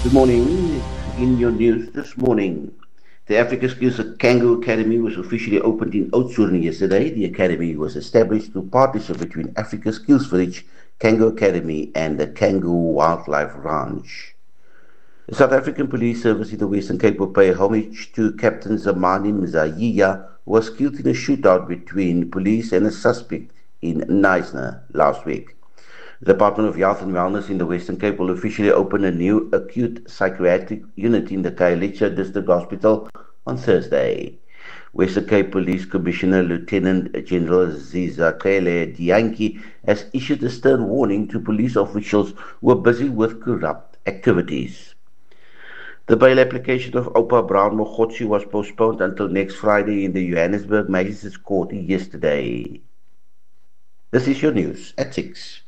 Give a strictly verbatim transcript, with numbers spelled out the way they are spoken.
Good morning. In your news this morning, the Africa Skills Kangaroo Academy was officially opened in Oudtshoorn yesterday. The academy was established through partnership between Africa Skills Village, Kangaroo Academy, and the Kangaroo Wildlife Ranch. The South African Police Service in the Western Cape will pay homage to Captain Zamani Mzayiya, who was killed in a shootout between police and a suspect in Knysna last week. The Department of Health and Wellness in the Western Cape will officially open a new acute psychiatric unit in the Khayelitsha District Hospital on Thursday. Western Cape Police Commissioner Lieutenant General Zizakele Dianki has issued a stern warning to police officials who are busy with corrupt activities. The bail application of Opa Brown Mogotsi was postponed until next Friday in the Johannesburg Magistrates Court yesterday. This is your news at six.